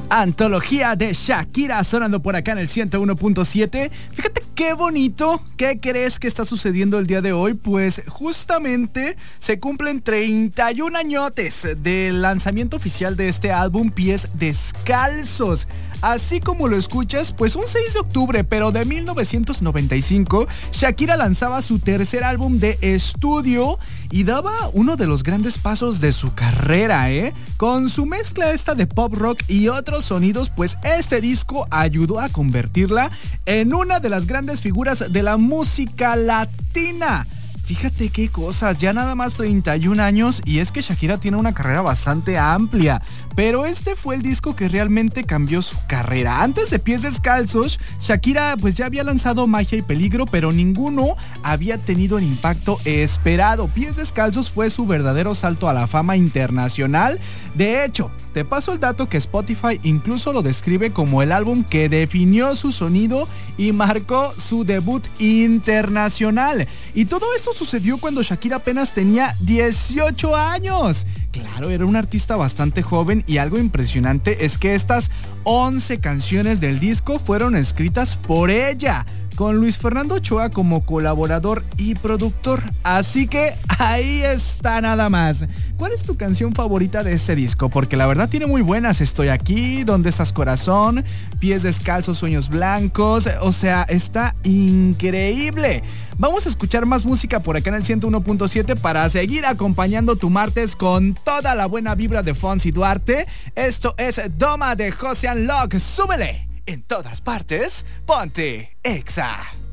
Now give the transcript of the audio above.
Antología de Shakira sonando por acá en el 101.7. Fíjate qué bonito. ¿Qué crees que está sucediendo el día de hoy? Pues justamente se cumplen 31 añotes del lanzamiento oficial de este álbum Pies Descalzos. Así como lo escuchas, pues un 6 de octubre, pero de 1995, Shakira lanzaba su tercer álbum de estudio y daba uno de los grandes pasos de su carrera, Con su mezcla esta de pop rock y otros sonidos, pues este disco ayudó a convertirla en una de las grandes figuras de la música latina. Fíjate qué cosas, ya nada más 31 años y es que Shakira tiene una carrera bastante amplia, pero este fue el disco que realmente cambió su carrera. Antes de Pies Descalzos, Shakira pues ya había lanzado Magia y Peligro, pero ninguno había tenido el impacto esperado. Pies Descalzos fue su verdadero salto a la fama internacional. De hecho, te paso el dato que Spotify incluso lo describe como el álbum que definió su sonido y marcó su debut internacional. Y todo esto sucedió cuando Shakira apenas tenía 18 años. Claro, era una artista bastante joven y algo impresionante es que estas 11 canciones del disco fueron escritas por ella, con Luis Fernando Ochoa como colaborador y productor. Así que ahí está nada más. ¿Cuál es tu canción favorita de este disco? Porque la verdad tiene muy buenas. Estoy aquí, ¿Dónde estás corazón? Pies Descalzos, Sueños Blancos. O sea, está increíble. Vamos a escuchar más música por acá en el 101.7 para seguir acompañando tu martes con toda la buena vibra de Fonsi Duarte. Esto es Doma de Josian Locke. ¡Súbele! En todas partes, ponte Exa.